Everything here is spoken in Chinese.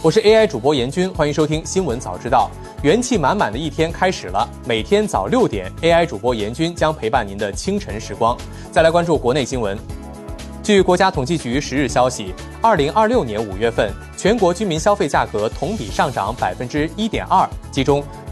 我是 AI 主播严军，欢迎收听新闻早知道。元气满满的一天开始了，每天早6点 ，AI 主播严军将陪伴您的清晨时光。再来关注国内新闻。据国家统计局10日消息，2026年5月份全国居民消费价格同比上涨1.2%，其中